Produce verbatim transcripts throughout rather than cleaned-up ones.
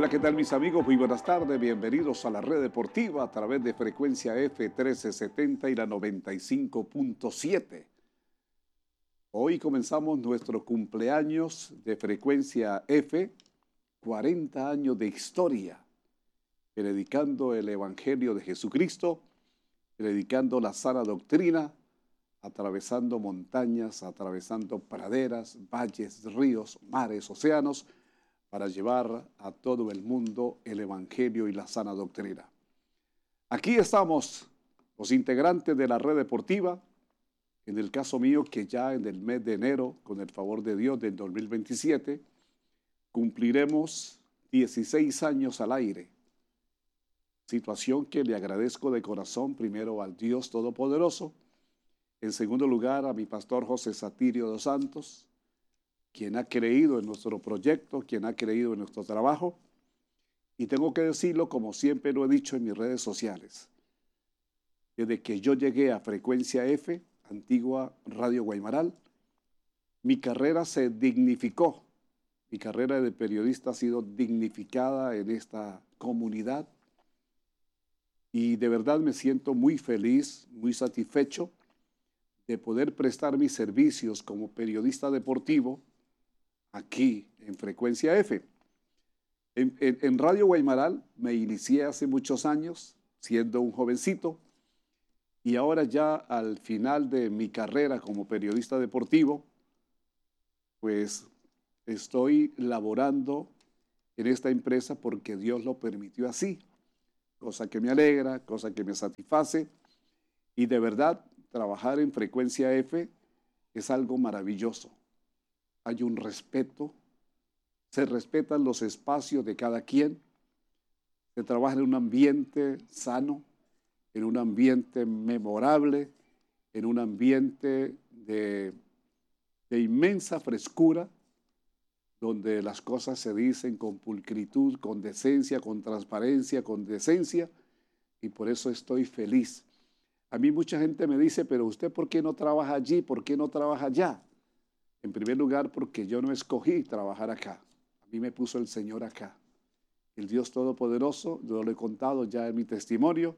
Hola, ¿qué tal mis amigos? Muy buenas tardes, bienvenidos a la red deportiva a través de frecuencia F trece setenta y la noventa y cinco punto siete. Hoy comenzamos nuestro cumpleaños de frecuencia F, cuarenta años de historia, predicando el Evangelio de Jesucristo, predicando la sana doctrina, atravesando montañas, atravesando praderas, valles, ríos, mares, océanos, para llevar a todo el mundo el Evangelio y la sana doctrina. Aquí estamos, los integrantes de la red deportiva, en el caso mío que ya en el mes de enero, con el favor de Dios del dos mil veintisiete, cumpliremos dieciséis años al aire. Situación que le agradezco de corazón primero al Dios Todopoderoso, en segundo lugar a mi pastor José Satirio dos Santos, quien ha creído en nuestro proyecto, quien ha creído en nuestro trabajo. Y tengo que decirlo como siempre lo he dicho en mis redes sociales. Desde que yo llegué a Frecuencia F, antigua Radio Guaymaral, mi carrera se dignificó. Mi carrera de periodista ha sido dignificada en esta comunidad. Y de verdad me siento muy feliz, muy satisfecho de poder prestar mis servicios como periodista deportivo aquí en Frecuencia F. En, en, en Radio Guaymaral me inicié hace muchos años, siendo un jovencito, y ahora ya al final de mi carrera como periodista deportivo, pues estoy laborando en esta empresa porque Dios lo permitió así, cosa que me alegra, cosa que me satisface, y de verdad trabajar en Frecuencia F es algo maravilloso. Hay un respeto, se respetan los espacios de cada quien, se trabaja en un ambiente sano, en un ambiente memorable, en un ambiente de, de inmensa frescura, donde las cosas se dicen con pulcritud, con decencia, con transparencia, con decencia, y por eso estoy feliz. A mí mucha gente me dice, pero usted ¿por qué no trabaja allí? ¿Por qué no trabaja allá? En primer lugar, porque yo no escogí trabajar acá. A mí me puso el Señor acá. El Dios Todopoderoso, yo lo he contado ya en mi testimonio,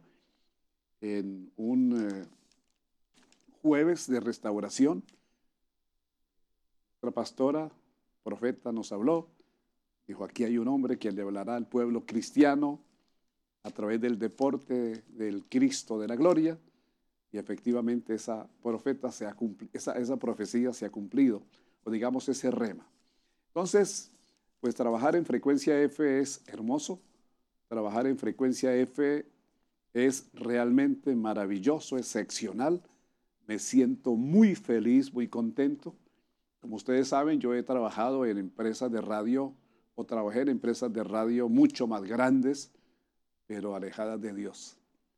en un eh, jueves de restauración. Nuestra pastora, profeta, nos habló. Dijo, aquí hay un hombre que le hablará al pueblo cristiano a través del deporte del Cristo de la gloria. Y efectivamente esa, profeta se ha esa, esa profecía se ha cumplido, o digamos ese rema. Entonces, pues trabajar en Frecuencia F es hermoso, trabajar en Frecuencia F es realmente maravilloso, excepcional. Me siento muy feliz, muy contento. Como ustedes saben, yo he trabajado en empresas de radio, o trabajé en empresas de radio mucho más grandes, pero alejadas de Dios.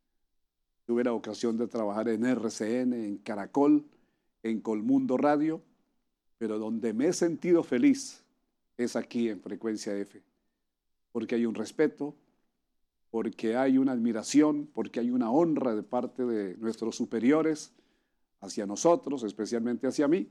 Tuve la ocasión de trabajar en R C N, en Caracol, en Colmundo Radio, pero donde me he sentido feliz es aquí en Frecuencia F, porque hay un respeto, porque hay una admiración, porque hay una honra de parte de nuestros superiores hacia nosotros, especialmente hacia mí,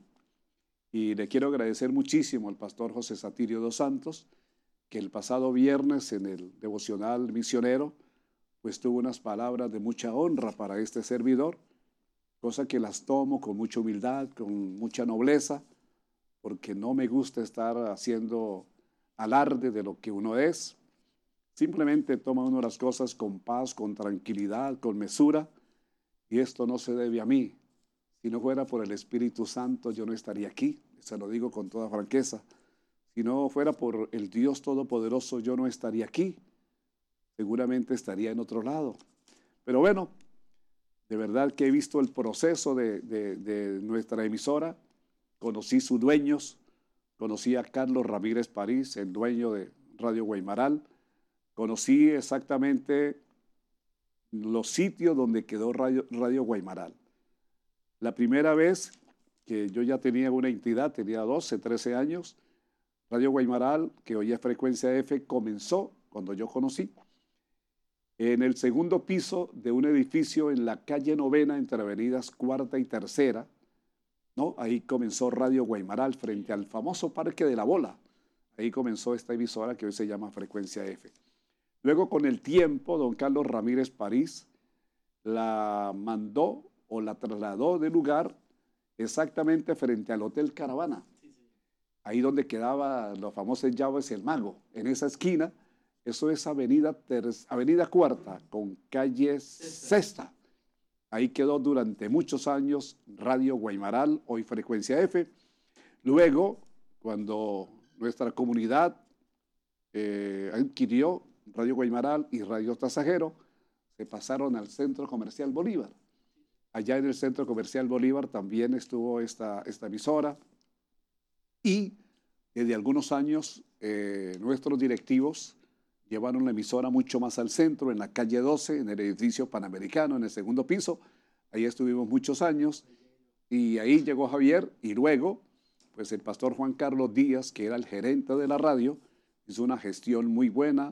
y le quiero agradecer muchísimo al pastor José Satirio dos Santos, que el pasado viernes en el devocional misionero pues tuvo unas palabras de mucha honra para este servidor, cosa que las tomo con mucha humildad, con mucha nobleza, porque no me gusta estar haciendo alarde de lo que uno es. Simplemente toma uno las cosas con paz, con tranquilidad, con mesura, y esto no se debe a mí. Si no fuera por el Espíritu Santo, yo no estaría aquí, se lo digo con toda franqueza. Si no fuera por el Dios Todopoderoso, yo no estaría aquí. Seguramente estaría en otro lado. Pero bueno, de verdad que he visto el proceso de, de, de nuestra emisora, conocí sus dueños, conocí a Carlos Ramírez París, el dueño de Radio Guaymaral, conocí exactamente los sitios donde quedó Radio, Radio Guaymaral. La primera vez que yo ya tenía una entidad, tenía doce, trece años, Radio Guaymaral, que oía Frecuencia F, comenzó cuando yo conocí, en el segundo piso de un edificio en la calle Novena, entre avenidas Cuarta y Tercera, ¿no? Ahí comenzó Radio Guaymaral frente al famoso Parque de la Bola. Ahí comenzó esta emisora que hoy se llama Frecuencia F. Luego, con el tiempo, don Carlos Ramírez París la mandó o la trasladó de lugar exactamente frente al Hotel Caravana, ahí donde quedaba los famosos llaves El Mago, en esa esquina. Eso es Avenida, Ter Avenida Cuarta con calle Sexta. Ahí quedó durante muchos años Radio Guaymaral, hoy Frecuencia F. Luego, cuando nuestra comunidad eh, adquirió Radio Guaymaral y Radio Tasajero, se pasaron al Centro Comercial Bolívar. Allá en el Centro Comercial Bolívar también estuvo esta, esta emisora. Y desde algunos años eh, nuestros directivos llevaron la emisora mucho más al centro, en la calle doce, en el edificio Panamericano, en el segundo piso. Ahí estuvimos muchos años y ahí llegó Javier y luego, pues el pastor Juan Carlos Díaz, que era el gerente de la radio, hizo una gestión muy buena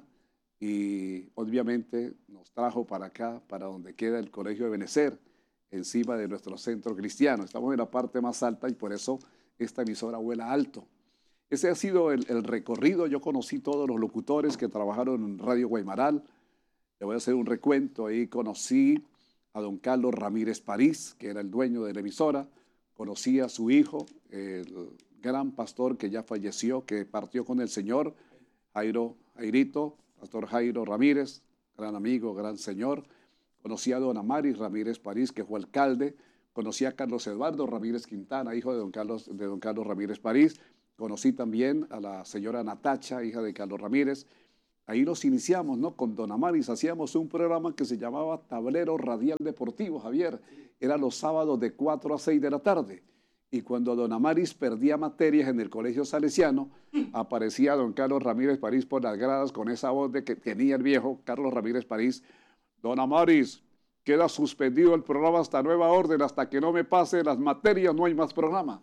y obviamente nos trajo para acá, para donde queda el Colegio de Benecer, encima de nuestro centro cristiano. Estamos en la parte más alta y por eso esta emisora vuela alto. Ese ha sido el, el recorrido. Yo conocí todos los locutores que trabajaron en Radio Guaymaral. Le voy a hacer un recuento. Ahí conocí a don Carlos Ramírez París, que era el dueño de la emisora. Conocí a su hijo, el gran pastor que ya falleció, que partió con el Señor, Jairo, Jairito, pastor Jairo Ramírez, gran amigo, gran señor. Conocí a don Amaris Ramírez París, que fue alcalde. Conocí a Carlos Eduardo Ramírez Quintana, hijo de don Carlos, de don Carlos Ramírez París. Conocí también a la señora Natacha, hija de Carlos Ramírez. Ahí nos iniciamos, ¿no? Con don Amaris hacíamos un programa que se llamaba Tablero Radial Deportivo, Javier. Era los sábados de cuatro a seis de la tarde. Y cuando don Amaris perdía materias en el Colegio Salesiano, aparecía don Carlos Ramírez París por las gradas con esa voz de que tenía el viejo Carlos Ramírez París. Don Amaris, queda suspendido el programa hasta nueva orden, hasta que no me pase las materias, no hay más programa.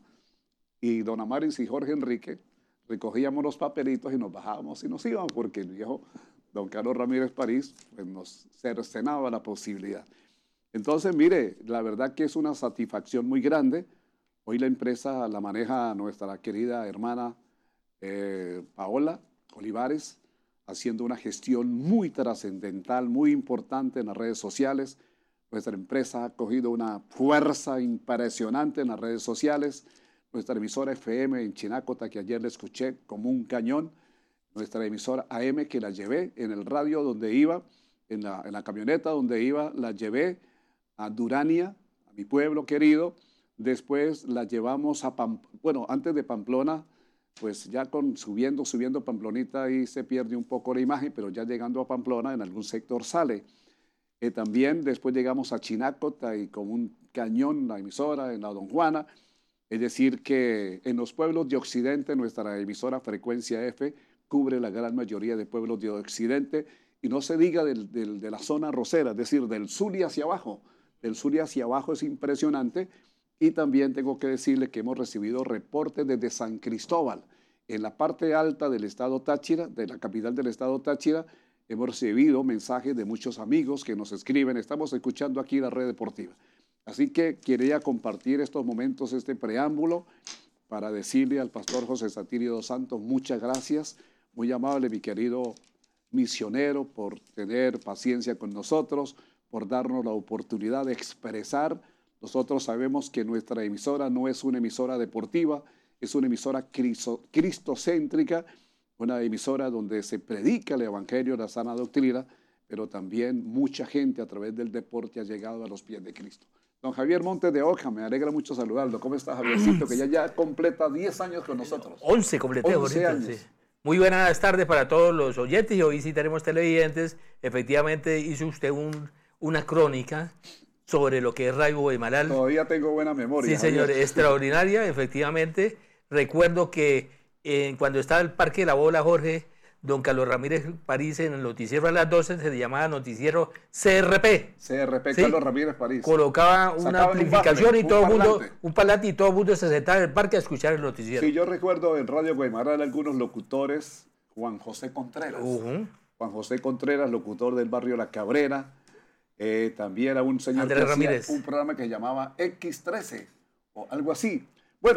Y don Amaris y Jorge Enrique recogíamos los papelitos y nos bajábamos y nos íbamos, porque el viejo don Carlos Ramírez París pues, nos cercenaba la posibilidad. Entonces, mire, la verdad que es una satisfacción muy grande. Hoy la empresa la maneja nuestra querida hermana eh, Paola Olivares, haciendo una gestión muy trascendental, muy importante en las redes sociales. Nuestra empresa ha cogido una fuerza impresionante en las redes sociales. Nuestra emisora F M en Chinácota, que ayer la escuché como un cañón. Nuestra emisora A M, que la llevé en el radio donde iba, en la, en la camioneta donde iba, la llevé a Durania, a mi pueblo querido. Después la llevamos a Pamplona. Bueno, antes de Pamplona, pues ya con subiendo, subiendo Pamplonita, ahí se pierde un poco la imagen, pero ya llegando a Pamplona, en algún sector sale. Eh, también después llegamos a Chinácota y con un cañón la emisora en la Don Juana. Es decir, que en los pueblos de Occidente, nuestra emisora Frecuencia F cubre la gran mayoría de pueblos de Occidente, y no se diga del, del, de la zona rosera, es decir, del sur y hacia abajo. Del sur y hacia abajo es impresionante. Y también tengo que decirle que hemos recibido reportes desde San Cristóbal, en la parte alta del estado Táchira, de la capital del estado Táchira. Hemos recibido mensajes de muchos amigos que nos escriben. Estamos escuchando aquí la Red Deportiva. Así que quería compartir estos momentos, este preámbulo, para decirle al pastor José Satirio dos Santos, muchas gracias. Muy amable, mi querido misionero, por tener paciencia con nosotros, por darnos la oportunidad de expresar. Nosotros sabemos que nuestra emisora no es una emisora deportiva, es una emisora cristo, cristocéntrica, una emisora donde se predica el evangelio, la sana doctrina, pero también mucha gente a través del deporte ha llegado a los pies de Cristo. Don Javier Montes de Oca, me alegra mucho saludarlo. ¿Cómo está, Javiercito? Que ya, ya completa diez años con nosotros. once completé, once años. Sí. Muy buenas tardes para todos los oyentes, y hoy sí tenemos televidentes. Efectivamente hizo usted un, una crónica sobre lo que es Radio Guaymaral. Todavía tengo buena memoria. Sí, señor, extraordinaria, efectivamente. Recuerdo que eh, cuando estaba el Parque de la Bola, Jorge, don Carlos Ramírez París, en el noticiero a las doce, se llamaba noticiero C R P. C R P, ¿Sí? Carlos Ramírez París. Colocaba una Sacaban amplificación un y todo el mundo, parlante. un parlante, y todo el mundo se sentaba en el parque a escuchar el noticiero. Sí, yo recuerdo en Radio Guaymaral algunos locutores, Juan José Contreras. Uh-huh. Juan José Contreras, locutor del barrio La Cabrera. Eh, también era un señor Andrés que hacía Ramírez. un programa que se llamaba X trece o algo así. Bueno,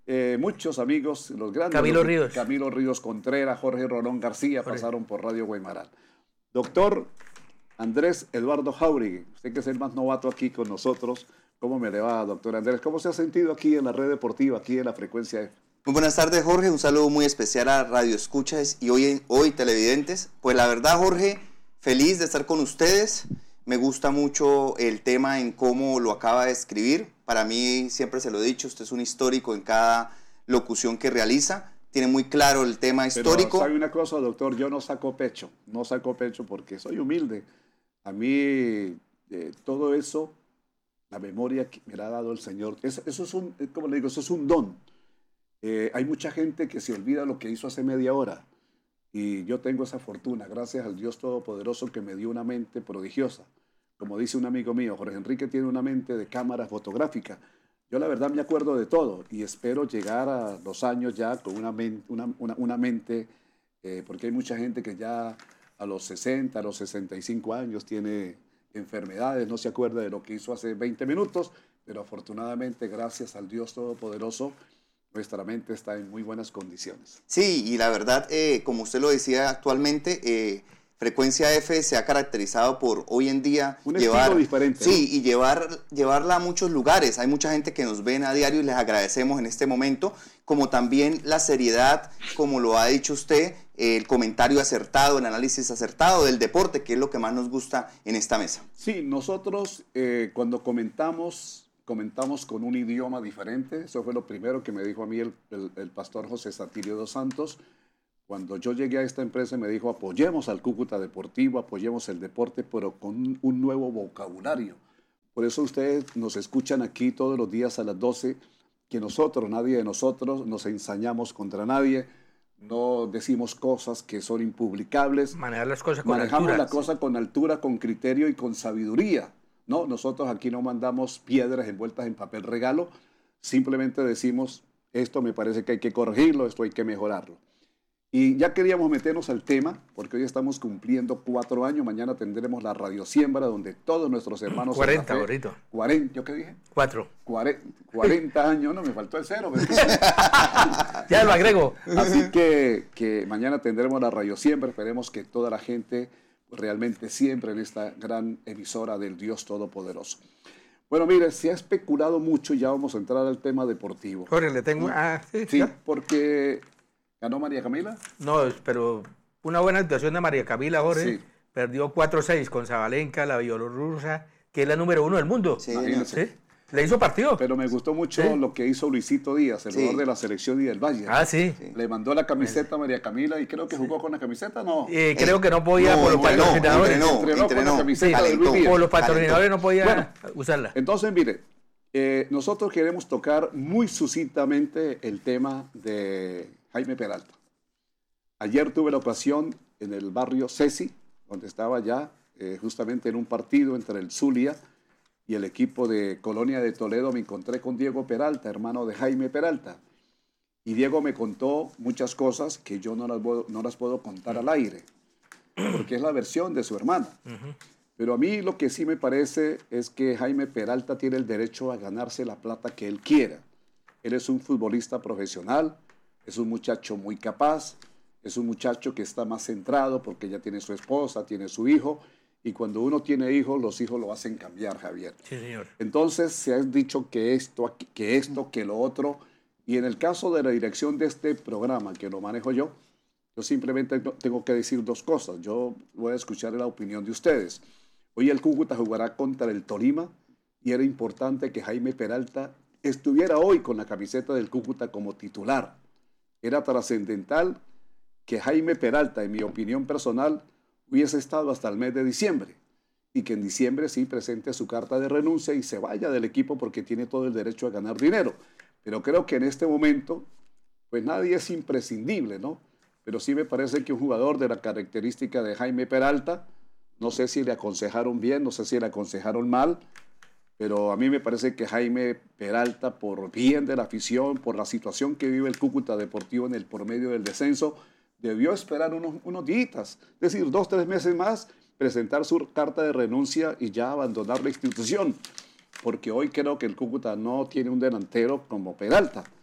eh, muchos amigos, los grandes. Camilo los, Ríos. Camilo Ríos Contreras, Jorge Rolón García, Jorge. Pasaron por Radio Guaymaral. Doctor Andrés Eduardo Jáuregui, usted que es el más novato aquí con nosotros. ¿Cómo me le va, doctor Andrés? ¿Cómo se ha sentido aquí en la red deportiva, aquí en la frecuencia F? Muy buenas tardes, Jorge. Un saludo muy especial a Radio Escuchas y hoy, hoy televidentes. Pues la verdad, Jorge, feliz de estar con ustedes. Me gusta mucho el tema en cómo lo acaba de escribir. Para mí, siempre se lo he dicho, usted es un histórico en cada locución que realiza. Tiene muy claro el tema histórico. Pero sabe una cosa, doctor, yo no saco pecho. No saco pecho porque soy humilde. A mí, eh, todo eso, la memoria que me ha dado el Señor, eso, eso es un, como le digo, eso es un don. Eh, hay mucha gente que se olvida lo que hizo hace media hora. Y yo tengo esa fortuna, gracias al Dios Todopoderoso que me dio una mente prodigiosa. Como dice un amigo mío, Jorge Enrique tiene una mente de cámara fotográfica. Yo la verdad me acuerdo de todo y espero llegar a los años ya con una mente, una, una, una mente eh, porque hay mucha gente que ya a los sesenta, a los sesenta y cinco años tiene enfermedades, no se acuerda de lo que hizo hace veinte minutos, pero afortunadamente, gracias al Dios Todopoderoso, nuestra mente está en muy buenas condiciones. Sí, y la verdad, eh, como usted lo decía actualmente, eh, Frecuencia F se ha caracterizado por hoy en día un llevar, estilo diferente. Sí, ¿no? y llevar, llevarla a muchos lugares. Hay mucha gente que nos ven a diario y les agradecemos en este momento, como también la seriedad, como lo ha dicho usted, el comentario acertado, el análisis acertado del deporte, que es lo que más nos gusta en esta mesa. Sí, nosotros eh, cuando comentamos, comentamos con un idioma diferente. Eso fue lo primero que me dijo a mí el, el, el pastor José Satirio dos Santos. Cuando yo llegué a esta empresa me dijo, apoyemos al Cúcuta Deportivo, apoyemos el deporte, pero con un nuevo vocabulario. Por eso ustedes nos escuchan aquí todos los días a las doce, que nosotros, nadie de nosotros, nos ensañamos contra nadie, no decimos cosas que son impublicables. Manejar las cosas con Manejamos altura. la cosa con altura, con criterio y con sabiduría. No, nosotros aquí no mandamos piedras envueltas en papel regalo, simplemente decimos, esto me parece que hay que corregirlo, esto hay que mejorarlo. Y ya queríamos meternos al tema, porque hoy estamos cumpliendo cuatro años. Mañana tendremos la Radio Siembra, donde todos nuestros hermanos... cuarenta, bonito. cuarenta, ¿yo qué dije? Cuatro. cuarenta, cuarenta años, no, me faltó el cero. Pero... Ya lo agrego. Así que, que mañana tendremos la Radio Siembra. Esperemos que toda la gente realmente siempre en esta gran emisora del Dios Todopoderoso. Bueno, mire, se ha especulado mucho y ya vamos a entrar al tema deportivo. Jorge, le tengo... Ah, sí, Sí, ya. porque... ¿Ganó María Camila? No, pero una buena actuación de María Camila, Jorge. Sí. Perdió cuatro seis con Zabalenka, la bielorrusa, que es la número uno del mundo. Sí, Imagínese. ¿Sí? Le hizo partido. Pero me gustó mucho Sí. lo que hizo Luisito Díaz, el Sí. jugador de la selección y del Valle. Ah, sí. Sí. Le mandó la camiseta a María Camila y creo que jugó con la camiseta, ¿no? Eh, creo que no podía No, por los entrenó, patrocinadores. entrenó, Entrenó con la entrenó, camiseta de Luis calentó. Díaz. Por los patrocinadores Calentó. no podía Bueno. usarla. Entonces, mire, eh, nosotros queremos tocar muy sucintamente el tema de Jaime Peralta. Ayer tuve la ocasión en el barrio Ceci, donde estaba ya eh, justamente en un partido entre el Zulia y el equipo de Colonia de Toledo. Me encontré con Diego Peralta, hermano de Jaime Peralta. Y Diego me contó muchas cosas que yo no las, puedo, no las puedo contar al aire, porque es la versión de su hermano. Uh-huh. Pero a mí lo que sí me parece es que Jaime Peralta tiene el derecho a ganarse la plata que él quiera. Él es un futbolista profesional, es un muchacho muy capaz, es un muchacho que está más centrado porque ya tiene su esposa, tiene su hijo, y cuando uno tiene hijos, los hijos lo hacen cambiar, Javier. Sí, señor. Entonces se ha dicho que esto, que esto, que lo otro, y en el caso de la dirección de este programa, que lo manejo yo, yo simplemente tengo que decir dos cosas. Yo voy a escuchar la opinión de ustedes. Hoy el Cúcuta jugará contra el Tolima, y era importante que Jaime Peralta estuviera hoy con la camiseta del Cúcuta como titular. Era trascendental que Jaime Peralta, en mi opinión personal, hubiese estado hasta el mes de diciembre y que en diciembre sí presente su carta de renuncia y se vaya del equipo porque tiene todo el derecho a ganar dinero. Pero creo que en este momento, pues nadie es imprescindible, ¿no? Pero sí me parece que un jugador de la característica de Jaime Peralta, no sé si le aconsejaron bien, no sé si le aconsejaron mal, pero a mí me parece que Jaime Peralta, por bien de la afición, por la situación que vive el Cúcuta Deportivo en el promedio del descenso, debió esperar unos, unos días, es decir, dos, tres meses más, presentar su carta de renuncia y ya abandonar la institución, porque hoy creo que el Cúcuta no tiene un delantero como Peralta.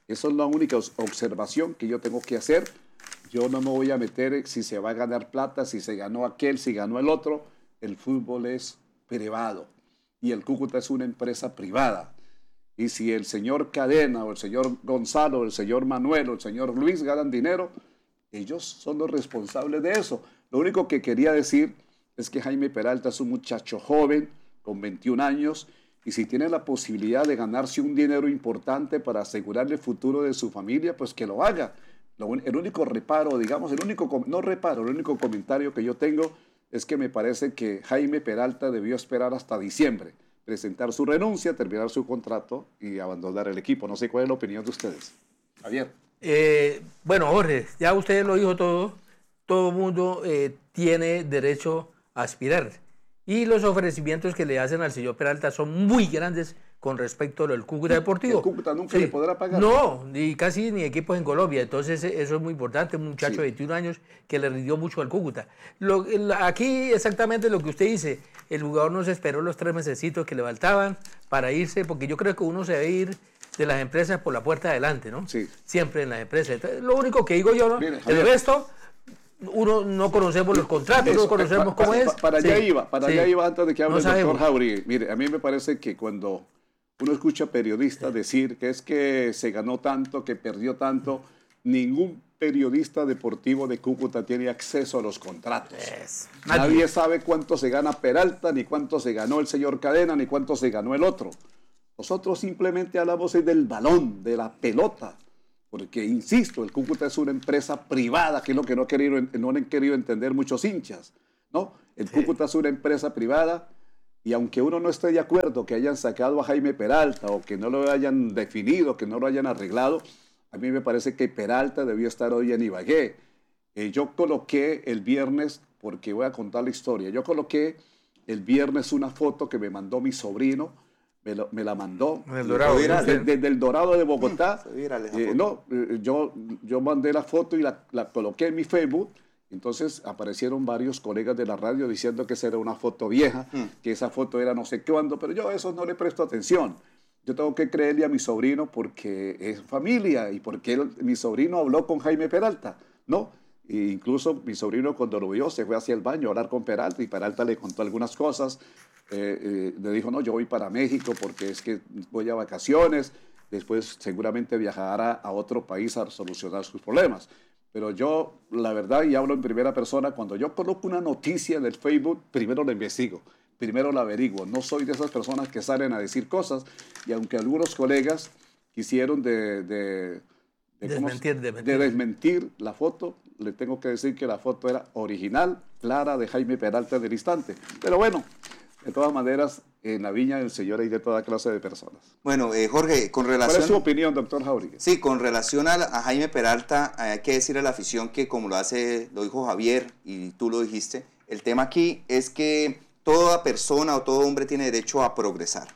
Esa es la única observación que yo tengo que hacer. Yo no me voy a meter si se va a ganar plata, si se ganó aquel, si ganó el otro. El fútbol es privado y el Cúcuta es una empresa privada. Y si el señor Cadena o el señor Gonzalo, o el señor Manuel o el señor Luis ganan dinero, ellos son los responsables de eso. Lo único que quería decir es que Jaime Peralta es un muchacho joven, con veintiún años, y si tiene la posibilidad de ganarse un dinero importante para asegurar el futuro de su familia, pues que lo haga. Lo, el único reparo, digamos, el único, no reparo, el único comentario que yo tengo es que me parece que Jaime Peralta debió esperar hasta diciembre, presentar su renuncia, terminar su contrato y abandonar el equipo. No sé cuál es la opinión de ustedes. Javier. Eh, bueno, Jorge, ya usted lo dijo todo. Todo mundo eh, tiene derecho a aspirar. Y los ofrecimientos que le hacen al señor Peralta son muy grandes con respecto a lo del Cúcuta Deportivo. ¿El Cúcuta nunca sí. le podrá pagar? No, ni casi ni equipos en Colombia. Entonces eso es muy importante. Un muchacho sí. de veintiún años que le rindió mucho al Cúcuta. Lo, aquí exactamente lo que usted dice. El jugador no se esperó los tres mesecitos que le faltaban para irse, porque yo creo que uno se debe ir de las empresas por la puerta de adelante, ¿no? Sí. Siempre en las empresas. Entonces, lo único que digo yo, ¿no? Mire, el resto... Uno no conocemos los contratos, Eso, no conocemos pa, cómo pa, es. Pa, para allá sí, iba, para sí. allá iba antes de que hable no el doctor sabemos. Jauregui. Mire, a mí me parece que cuando uno escucha periodistas sí. decir que es que se ganó tanto, que perdió tanto, ningún periodista deportivo de Cúcuta tiene acceso a los contratos. Yes. Nadie. Nadie sabe cuánto se gana Peralta, ni cuánto se ganó el señor Cadena, ni cuánto se ganó el otro. Nosotros simplemente hablamos del balón, de la pelota. Porque, insisto, el Cúcuta es una empresa privada, que es lo que no, he querido, no han querido entender muchos hinchas, ¿no? El sí. Cúcuta es una empresa privada y aunque uno no esté de acuerdo que hayan sacado a Jaime Peralta o que no lo hayan definido, que no lo hayan arreglado, a mí me parece que Peralta debió estar hoy en Ibagué. Eh, yo coloqué el viernes, porque voy a contar la historia, yo coloqué el viernes una foto que me mandó mi sobrino. Me, lo, me la mandó el Dorado, desde, desde el Dorado de Bogotá. Eh, no, yo, yo mandé la foto y la, la coloqué en mi Facebook. Entonces aparecieron varios colegas de la radio diciendo que esa era una foto vieja, mm. que esa foto era no sé cuándo, pero yo a eso no le presto atención. Yo tengo que creerle a mi sobrino porque es familia y porque él, mi sobrino habló con Jaime Peralta, ¿no? E incluso mi sobrino cuando lo vio se fue hacia el baño a hablar con Peralta y Peralta le contó algunas cosas. Eh, eh, le dijo, no, yo voy para México porque es que voy a vacaciones, después seguramente viajará a otro país a solucionar sus problemas. Pero yo, la verdad, y hablo en primera persona, cuando yo coloco una noticia en el Facebook, primero la investigo, primero la averiguo. No soy de esas personas que salen a decir cosas, y aunque algunos colegas quisieron de, de, de, desmentir, de, de desmentir la foto, le tengo que decir que la foto era original, clara, de Jaime Peralta del instante. Pero bueno, de todas maneras, en la viña del Señor hay de toda clase de personas. Bueno, eh, Jorge, con relación... ¿Cuál es su opinión, doctor Jauregui? Sí, con relación a, a Jaime Peralta, hay que decirle a la afición que, como lo hace, lo dijo Javier y tú lo dijiste, el tema aquí es que toda persona o todo hombre tiene derecho a progresar.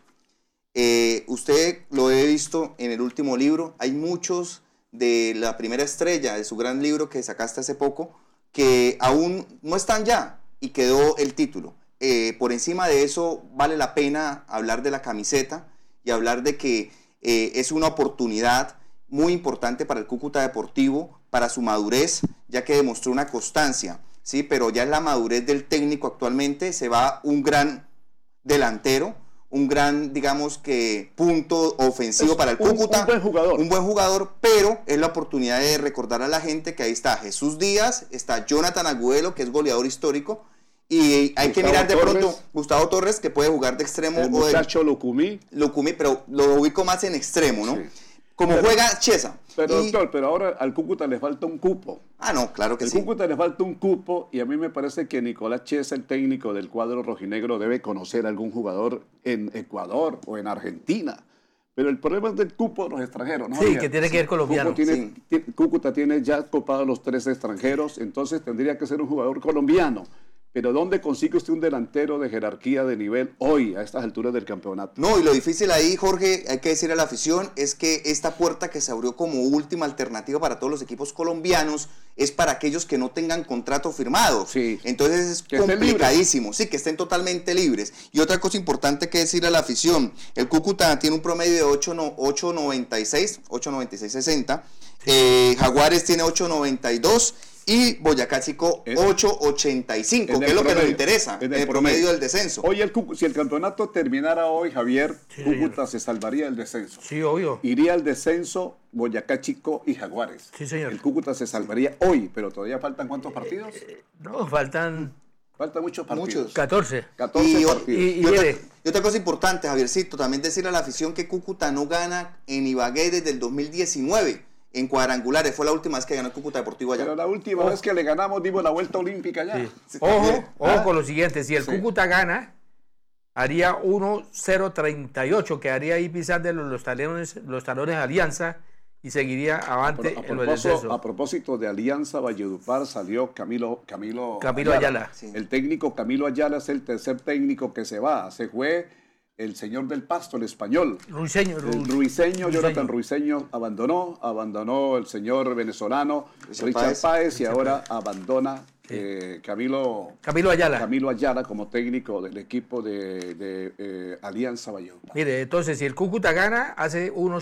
Eh, usted lo he visto en el último libro, hay muchos de la primera estrella, de su gran libro que sacaste hace poco, que aún no están ya y quedó el título. Eh, por encima de eso vale la pena hablar de la camiseta y hablar de que eh, es una oportunidad muy importante para el Cúcuta Deportivo, para su madurez, ya que demostró una constancia, ¿sí? Pero ya en la madurez del técnico actualmente se va un gran delantero, un gran, digamos que, punto ofensivo es para el Cúcuta. Un, un buen jugador. Un buen jugador, pero es la oportunidad de recordar a la gente que ahí está Jesús Díaz, está Jonathan Agüelo, que es goleador histórico, y hay Gustavo que mirar de Torres, pronto Gustavo Torres, que puede jugar de extremo. El muchacho o de, Lucumí. Lucumí, pero lo ubico más en extremo, ¿no? Sí. Como pero, juega Chiesa. Pero, y, doctor, pero ahora al Cúcuta le falta un cupo. Ah, no, claro que el sí. Al Cúcuta le falta un cupo y a mí me parece que Nicolás Chiesa, el técnico del cuadro rojinegro, debe conocer a algún jugador en Ecuador o en Argentina. Pero el problema es del cupo de los extranjeros, ¿no? Sí, Javier? Que tiene que ir colombiano. Tiene, sí. tiene, Cúcuta tiene ya copados los tres extranjeros, entonces tendría que ser un jugador colombiano. Pero ¿dónde consigue usted un delantero de jerarquía de nivel hoy, a estas alturas del campeonato? No, y lo difícil ahí, Jorge, hay que decirle a la afición, es que esta puerta que se abrió como última alternativa para todos los equipos colombianos es para aquellos que no tengan contrato firmado. Sí. Entonces es que complicadísimo, sí, que estén totalmente libres. Y otra cosa importante que decirle a la afición, el Cúcuta tiene un promedio de ocho noventa y seis, ocho noventa y seis sesenta, eh, Jaguares tiene ocho noventa y dos y Boyacá Chico ocho ochenta y cinco, que es lo promedio, que nos interesa, en el, el promedio, promedio del descenso. Hoy el Cúcuta, si el campeonato terminara hoy, Javier, sí, Cúcuta señor. se salvaría del descenso. Sí, obvio. Iría al descenso Boyacá Chico y Jaguares. Sí, señor. El Cúcuta se salvaría hoy, pero todavía faltan ¿cuántos partidos? Eh, no, faltan... Faltan muchos partidos. Muchos. catorce. catorce y, partidos. Y, y, y, otra, y otra cosa importante, Javiercito, también decirle a la afición que Cúcuta no gana en Ibagué desde el dos mil diecinueve. En cuadrangulares, fue la última vez que ganó el Cúcuta Deportivo allá. Pero la última oh. vez que le ganamos dimos la vuelta olímpica allá. Sí. Sí, ojo, ojo ¿Ah? con lo siguiente, si el sí. Cúcuta gana, haría uno cero treinta y ocho, quedaría ahí pisando los, los, talones, los talones de Alianza y seguiría avante a, a en el descenso. A propósito de Alianza Valledupar, salió Camilo, Camilo, Camilo Ayala. Ayala. Sí. El técnico Camilo Ayala es el tercer técnico que se va. Se fue el señor del Pasto, el español. Ruiseño. El ruiseño, Ruiseño, Jonathan Ruiseño abandonó, abandonó el señor venezolano Richard, Richard Páez, Páez y Richard ahora Páez. abandona sí. eh, Camilo, Camilo Ayala. Camilo Ayala como técnico del equipo de, de eh, Alianza Valledupar. Mire, entonces si el Cúcuta gana, hace uno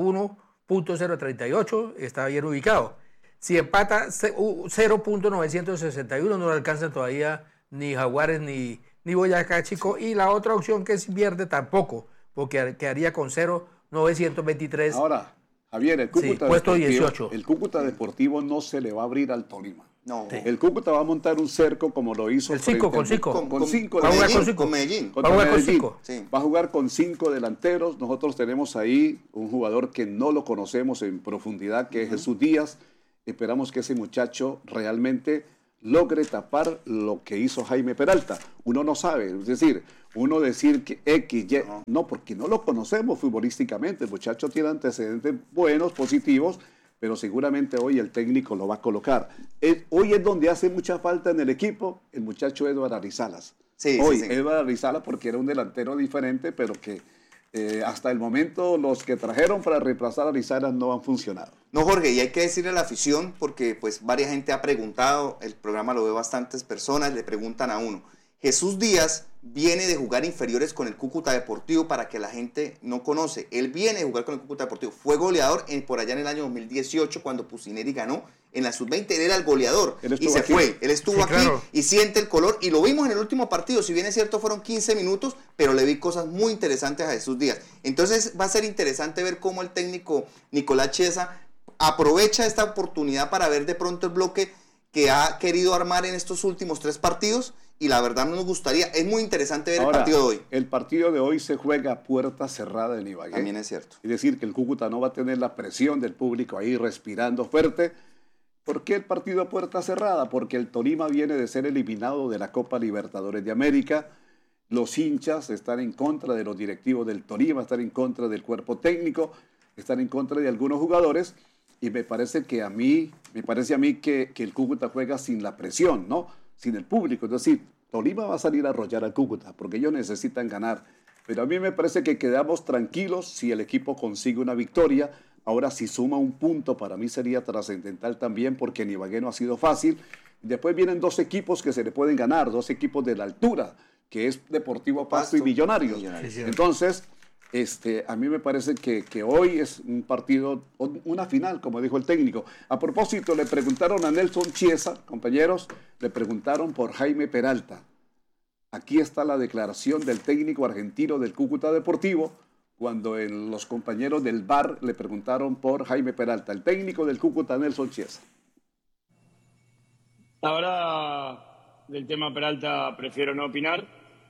punto cero treinta y ocho, está bien ubicado. Si empata cero punto novecientos sesenta y uno, no lo alcanzan todavía ni Jaguares ni... ni Boyacá Chico, y la otra opción que si pierde tampoco, porque quedaría con cero novecientos veintitrés. Ahora, Javier, el Cúcuta, sí, puesto Deportivo, dieciocho. El Cúcuta Deportivo no se le va a abrir al Tolima. No. Sí. El Cúcuta va a montar un cerco como lo hizo el cinco, con cinco. Con, con, con cinco. Va a jugar con cinco. Con Medellín. Va a jugar con cinco. Sí. Va a jugar con cinco delanteros. Nosotros tenemos ahí un jugador que no lo conocemos en profundidad, que uh-huh. es Jesús Díaz. Esperamos que ese muchacho realmente logre tapar lo que hizo Jaime Peralta. Uno no sabe, es decir, uno decir que X, Y, no, no porque no lo conocemos futbolísticamente. El muchacho tiene antecedentes buenos, positivos, pero seguramente hoy el técnico lo va a colocar. Es, hoy es donde hace mucha falta en el equipo el muchacho Eduardo Arizalas. Sí, hoy, sí, sí. Eduardo Arizalas, porque era un delantero diferente, pero que eh, hasta el momento los que trajeron para reemplazar a Arizalas no han funcionado. No, Jorge, y hay que decirle a la afición, porque pues varias gente ha preguntado, el programa lo ve bastantes personas, le preguntan a uno. Jesús Díaz viene de jugar inferiores con el Cúcuta Deportivo, para que la gente no conoce. Él viene de jugar con el Cúcuta Deportivo. Fue goleador en, por allá en el año dos mil dieciocho, cuando Pusineri ganó en la sub veinte. Él era el goleador y se aquí. fue. Él estuvo sí, aquí claro. y siente el color. Y lo vimos en el último partido. Si bien es cierto, fueron quince minutos, pero le vi cosas muy interesantes a Jesús Díaz. Entonces va a ser interesante ver cómo el técnico Nicolás Chiesa aprovecha esta oportunidad para ver de pronto el bloque que ha querido armar en estos últimos tres partidos, y la verdad nos gustaría, es muy interesante ver Ahora, el partido de hoy. El partido de hoy se juega a puerta cerrada en Ibagué. También es cierto. Es decir, que el Cúcuta no va a tener la presión del público ahí respirando fuerte. ¿Por qué el partido a puerta cerrada? Porque el Tolima viene de ser eliminado de la Copa Libertadores de América. Los hinchas están en contra de los directivos del Tolima, están en contra del cuerpo técnico, están en contra de algunos jugadores. Y me parece que a mí, me parece a mí que, que el Cúcuta juega sin la presión, ¿no? Sin el público. Es decir, Tolima va a salir a arrollar al Cúcuta porque ellos necesitan ganar. Pero a mí me parece que quedamos tranquilos si el equipo consigue una victoria. Ahora, si suma un punto, para mí sería trascendental también, porque en Ibagué no ha sido fácil. Después vienen dos equipos que se le pueden ganar, dos equipos de la altura, que es Deportivo Pasto, Pasto y Millonarios. Millonarios. Sí, sí. Entonces, este, a mí me parece que, que hoy es un partido, una final, como dijo el técnico. A propósito, le preguntaron a Nelson Chiesa, compañeros, le preguntaron por Jaime Peralta. Aquí está la declaración del técnico argentino del Cúcuta Deportivo, cuando en los compañeros del V A R le preguntaron por Jaime Peralta, el técnico del Cúcuta, Nelson Chiesa. La verdad, del tema Peralta prefiero no opinar,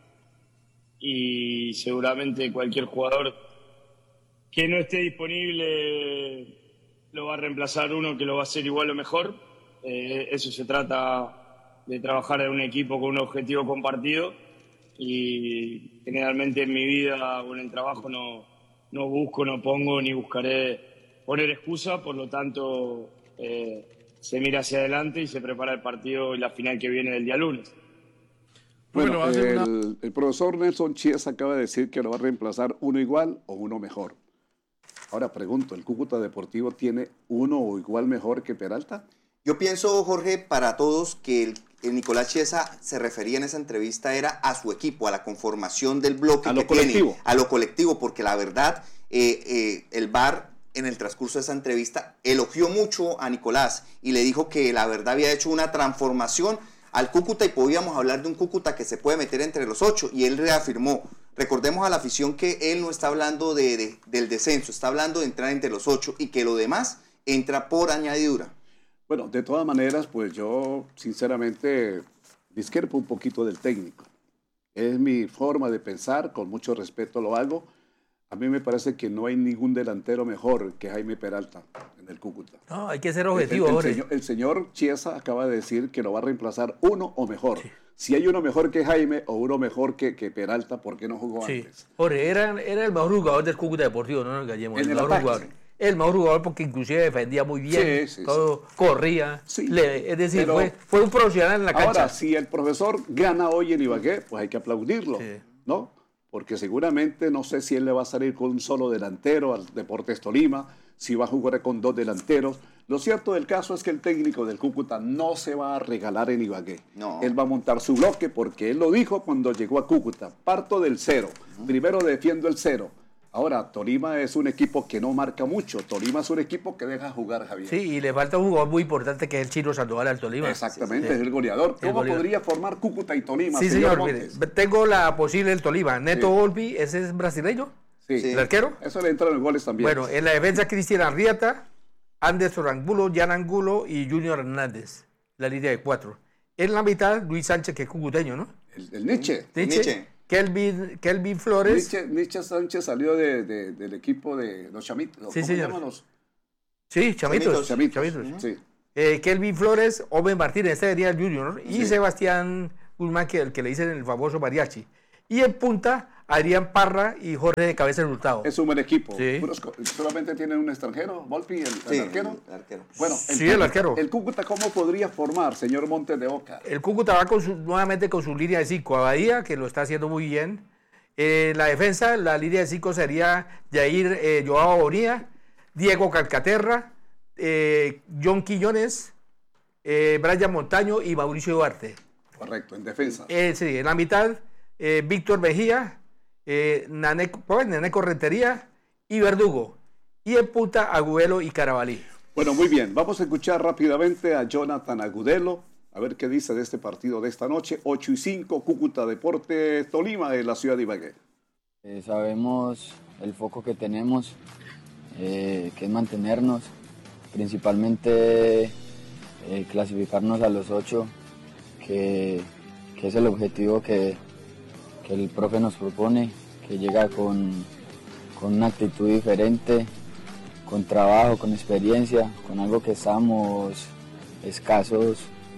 y seguramente cualquier jugador que no esté disponible lo va a reemplazar uno que lo va a hacer igual o mejor. Eh, eso se trata de trabajar en un equipo con un objetivo compartido, y generalmente en mi vida o en el trabajo no, no busco, no pongo ni buscaré poner excusa. Por lo tanto, eh, se mira hacia adelante y se prepara el partido y la final que viene del día lunes. Bueno, el, una... el profesor Nelson Chiesa acaba de decir que lo va a reemplazar uno igual o uno mejor. Ahora pregunto, ¿el Cúcuta Deportivo tiene uno o igual mejor que Peralta? Yo pienso, Jorge, para todos que el, el Nicolás Chiesa se refería en esa entrevista era a su equipo, a la conformación del bloque a que lo colectivo. tiene, a lo colectivo, porque la verdad, eh, eh, el V A R en el transcurso de esa entrevista elogió mucho a Nicolás y le dijo que la verdad había hecho una transformación al Cúcuta y podíamos hablar de un Cúcuta que se puede meter entre los ocho, y él reafirmó, recordemos a la afición que él no está hablando de, de, del descenso, está hablando de entrar entre los ocho y que lo demás entra por añadidura. Bueno, de todas maneras, pues yo sinceramente discrepo un poquito del técnico. Es mi forma de pensar, con mucho respeto lo hago. A mí me parece que no hay ningún delantero mejor que Jaime Peralta en el Cúcuta. No, hay que ser objetivo. El, el, el, señor, el señor Chiesa acaba de decir que lo va a reemplazar uno o mejor. Sí. Si hay uno mejor que Jaime o uno mejor que, que Peralta, ¿por qué no jugó sí. antes? Jorge, era, era el mejor jugador del Cúcuta Deportivo, no nos engañemos. En el, el mejor ataque, jugador. Sí. El mejor jugador porque inclusive defendía muy bien, sí, sí, todo sí. corría. Sí. Le, es decir, Pero, fue, fue un profesional en la cancha. Ahora, si el profesor gana hoy en Ibagué, pues hay que aplaudirlo, sí. ¿no? Porque seguramente no sé si él le va a salir con un solo delantero al Deportes Tolima, si va a jugar con dos delanteros. Lo cierto del caso es que el técnico del Cúcuta no se va a regalar en Ibagué. No. Él va a montar su bloque porque él lo dijo cuando llegó a Cúcuta. Parto del cero. Uh-huh. Primero defiendo el cero. Ahora, Tolima es un equipo que no marca mucho. Tolima es un equipo que deja jugar, Javier. Sí, y le falta un jugador muy importante que es el Chino Sandoval al Tolima. Exactamente, sí, sí. es el goleador. ¿Cómo el goleador. podría formar Cúcuta y Tolima, sí, señor señor Montes? Mire, tengo la posible del Tolima. Neto sí. Volpi, ese es brasileño. Sí. ¿El arquero? Eso le entra en los goles también. Bueno, en la defensa Cristian Arrieta, Anderson Angulo, Jan Angulo y Junior Hernández. La línea de cuatro. En la mitad, Luis Sánchez, que es cucuteño, ¿no? El, el Nietzsche. Nietzsche. Nietzsche. Kelvin, Kelvin Flores. Nietzsche, Nietzsche Sánchez salió de, de, del equipo de los chamitos. Sí, ¿Cómo sí, llaman los? Sí, chamitos. Chamitos. chamitos. chamitos. Sí. Eh, Kelvin Flores, Oben Martínez, este venía el Junior, y sí. Sebastián Guzmán, que el que le dicen el famoso mariachi. Y en punta, Adrián Parra y Jorge de Cabeza del Hurtado. Es un buen equipo. Sí. Puros, solamente tienen un extranjero, Volpi, el, sí, el arquero. El arquero. Bueno, el, sí, el arquero. El Cúcuta, ¿cómo podría formar, señor Montes de Oca? El Cúcuta va con su, nuevamente con su línea de cinco. Abadía, que lo está haciendo muy bien. Eh, la defensa, la línea de cinco sería Jair eh, Joao Bonilla, Diego Calcaterra, eh, John Quiñones, eh, Brian Montaño y Mauricio Duarte. Correcto, en defensa. Eh, sí, en la mitad, eh, Víctor Mejía, eh, Naneco, pues, Naneco Rentería y Verdugo. Y en punta, Agudelo y Carabalí. Bueno, muy bien. Vamos a escuchar rápidamente a Jonathan Agudelo. A ver qué dice de este partido de esta noche. ocho y cinco, Cúcuta Deportes Tolima de la ciudad de Ibagué. Eh, sabemos el foco que tenemos, eh, que es mantenernos, principalmente eh, clasificarnos a los ocho, que, que es el objetivo que, que el profe nos propone, que llega con, con una actitud diferente, con trabajo, con experiencia, con algo que estamos escasos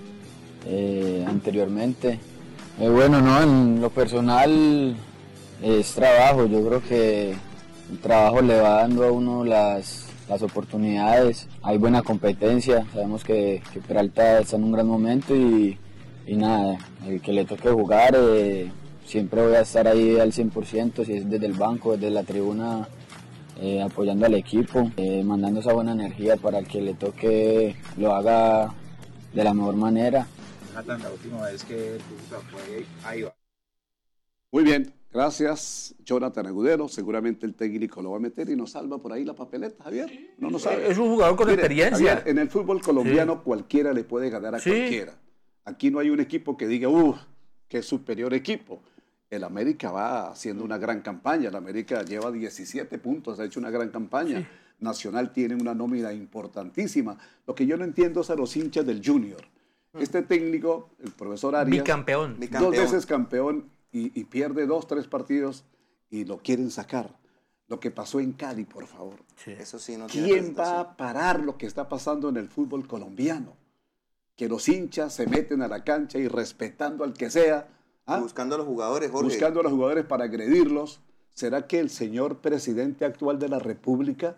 Eh, anteriormente. Eh, bueno, no, en lo personal es trabajo. Yo creo que el trabajo le va dando a uno las, las oportunidades. Hay buena competencia, sabemos que, que Peralta está en un gran momento y, y nada, el que le toque jugar, eh, siempre voy a estar ahí al cien por ciento, si es desde el banco, desde la tribuna, eh, apoyando al equipo, eh, mandando esa buena energía para el que le toque lo haga de la mejor manera. La última vez que fue ahí va. Muy bien, gracias Jonathan Agudelo. Seguramente el técnico lo va a meter y nos salva por ahí la papeleta, Javier. No nos sabe. Es un jugador con Mire, experiencia. Javier, en el fútbol colombiano sí. cualquiera le puede ganar a sí. cualquiera. Aquí no hay un equipo que diga, uff, qué superior equipo. El América va haciendo una gran campaña. El América lleva diecisiete puntos, ha hecho una gran campaña. Sí. Nacional tiene una nómina importantísima. Lo que yo no entiendo es a los hinchas del Junior. Este técnico, el profesor Arias, bicampeón, dos veces campeón y, y pierde dos, tres partidos y lo quieren sacar. Lo que pasó en Cali, por favor. Sí. Eso sí, no tiene ¿Quién va a parar lo que está pasando en el fútbol colombiano? Que los hinchas se meten a la cancha y respetando al que sea. ¿ah? Buscando a los jugadores, Jorge. Buscando a los jugadores para agredirlos. ¿Será que el señor presidente actual de la República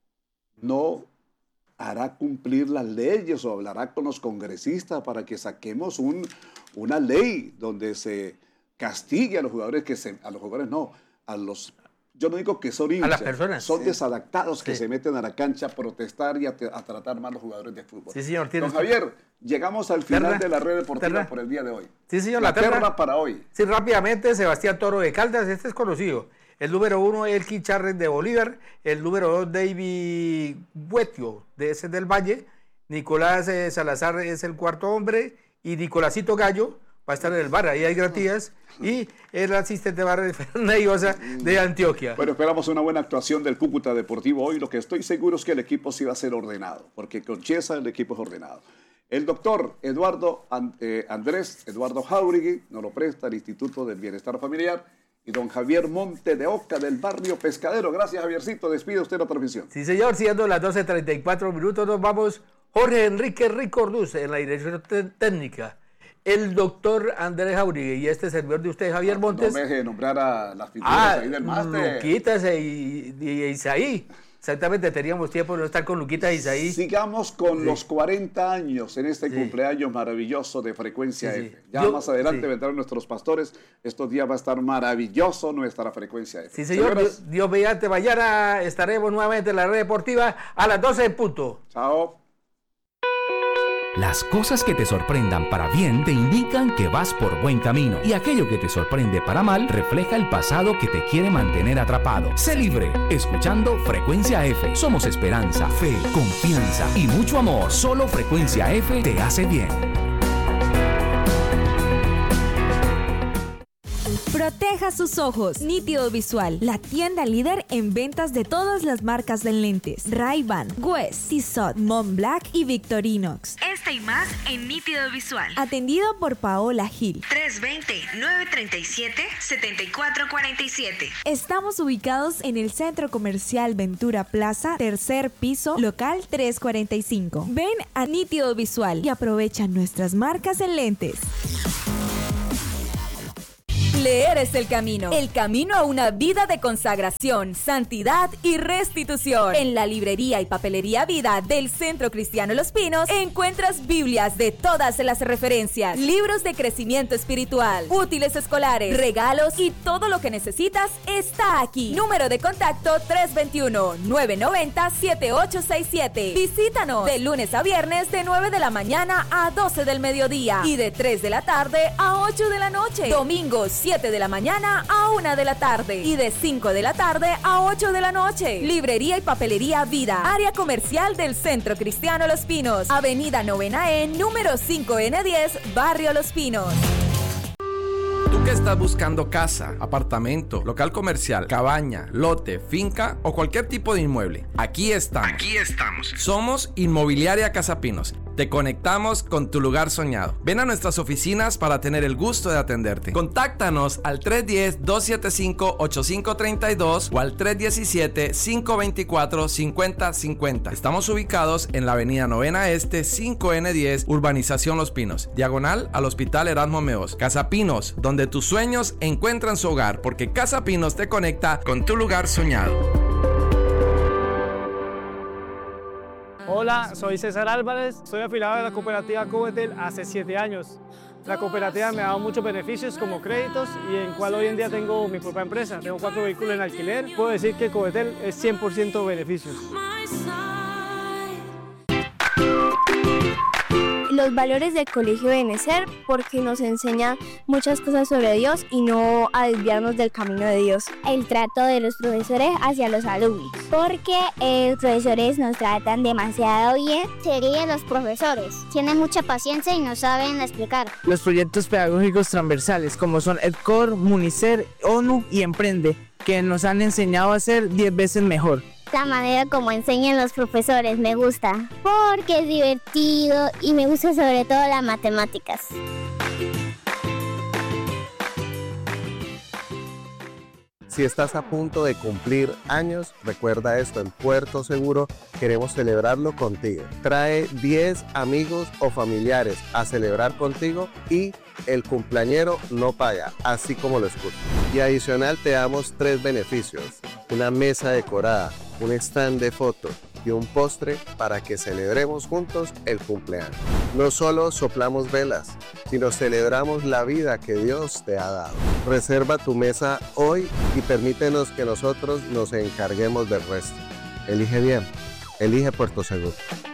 no hará cumplir las leyes o hablará con los congresistas para que saquemos un, una ley donde se castigue a los jugadores que se, a los jugadores no, a los, yo no digo que son hinchas, a las personas, son sí. desadaptados que sí. se meten a la cancha a protestar y a, a tratar mal a los jugadores de fútbol. Sí, señor. Don Javier, llegamos al final terra, de la red deportiva terra. por el día de hoy. Sí, señor. La, la terra, terra para hoy. Sí, rápidamente, Sebastián Toro de Caldas, este es conocido. El número uno, Elkin Charres de Bolívar. El número dos, David Buetio, de ese del Valle. Nicolás eh, Salazar es el cuarto hombre. Y Nicolásito Gallo va a estar en el bar, ahí hay garantías. Y el asistente de bar de Fernando Llosa de Antioquia. Bueno, esperamos una buena actuación del Cúcuta Deportivo hoy. Lo que estoy seguro es que el equipo sí va a ser ordenado, porque con Chiesa el equipo es ordenado. El doctor Eduardo eh, Andrés Eduardo Jauregui nos lo presta el Instituto del Bienestar Familiar. Y don Javier Monte de Oca del barrio Pescadero. Gracias, Javiercito. Despide usted la transmisión. Sí, señor. Siendo las doce treinta y cuatro minutos, nos vamos. Jorge Enrique Ricorduz en la dirección técnica. El doctor Andrés Jauregui y este servidor de usted, Javier Montes. No me deje de nombrar a las figuras ah, ahí del máster. Luquitas y, y, y Isaí. Exactamente, teníamos tiempo de no estar con Luquitas y Isaí. Sigamos con sí. los cuarenta años en este sí. cumpleaños maravilloso de Frecuencia sí, sí. F. Ya Yo, más adelante sí. vendrán nuestros pastores. Estos días va a estar maravilloso nuestra Frecuencia F. Sí, señor. Dios, Dios mediante, mañana estaremos nuevamente en la red deportiva a las doce en punto. Chao. Las cosas que te sorprendan para bien te indican que vas por buen camino, y aquello que te sorprende para mal refleja el pasado que te quiere mantener atrapado. Sé libre, escuchando Frecuencia F. Somos esperanza, fe, confianza y mucho amor. Solo Frecuencia F te hace bien. Proteja sus ojos. Nítido Visual, la tienda líder en ventas de todas las marcas de lentes. Ray-Ban, Guess, Tissot, Montblanc y Victorinox. Este y más en Nítido Visual. Atendido por Paola Gil. tres dos cero, nueve tres siete, siete cuatro cuatro siete. Estamos ubicados en el Centro Comercial Ventura Plaza, tercer piso, local trescientos cuarenta y cinco. Ven a Nítido Visual y aprovecha nuestras marcas en lentes. Leer es el camino, el camino a una vida de consagración, santidad y restitución. En la librería y papelería Vida del Centro Cristiano Los Pinos encuentras Biblias de todas las referencias, libros de crecimiento espiritual, útiles escolares, regalos y todo lo que necesitas está aquí. Número de contacto tres dos uno, nueve nueve cero, siete ocho seis siete. Visítanos de lunes a viernes de nueve de la mañana a doce del mediodía y de tres de la tarde a ocho de la noche. Domingos siete de la mañana a una de la tarde y de cinco de la tarde a ocho de la noche. Librería y papelería Vida, área comercial del Centro Cristiano Los Pinos, Avenida Novena E, número cinco N diez, Barrio Los Pinos. ¿Tú que estás buscando casa, apartamento, local comercial, cabaña, lote, finca o cualquier tipo de inmueble? Aquí estamos. Aquí estamos. Somos Inmobiliaria Casapinos. Te conectamos con tu lugar soñado. Ven a nuestras oficinas para tener el gusto de atenderte. Contáctanos al tres uno cero, dos siete cinco, ocho cinco tres dos o al tres uno siete, cinco dos cuatro, cinco cero cinco cero. Estamos ubicados en la avenida Novena Este, cinco N diez, Urbanización Los Pinos, diagonal al Hospital Erasmo Meos. Casapinos, donde tus sueños encuentran su hogar, porque Casapinos te conecta con tu lugar soñado. Hola, soy César Álvarez, soy afiliado de la cooperativa Covetel hace siete años. La cooperativa me ha dado muchos beneficios como créditos y en cual hoy en día tengo mi propia empresa. Tengo cuatro vehículos en alquiler. Puedo decir que Covetel es cien por ciento beneficios. Los valores del colegio deben ser porque nos enseñan muchas cosas sobre Dios y no a desviarnos del camino de Dios. El trato de los profesores hacia los alumnos, porque eh, los profesores nos tratan demasiado bien. Serían los profesores, tienen mucha paciencia y nos saben explicar. Los proyectos pedagógicos transversales como son EdCor, Municer, ONU y Emprende, que nos han enseñado a ser diez veces mejor. La manera como enseñan los profesores me gusta, porque es divertido y me gusta sobre todo las matemáticas. Si estás a punto de cumplir años, recuerda esto, en Puerto Seguro queremos celebrarlo contigo. Trae diez amigos o familiares a celebrar contigo y el cumpleañero no paga, así como lo escuchas. Y adicional te damos tres beneficios: una mesa decorada, un stand de fotos y un postre para que celebremos juntos el cumpleaños. No solo soplamos velas, sino celebramos la vida que Dios te ha dado. Reserva tu mesa hoy y permítenos que nosotros nos encarguemos del resto. Elige bien, elige Puerto Seguro.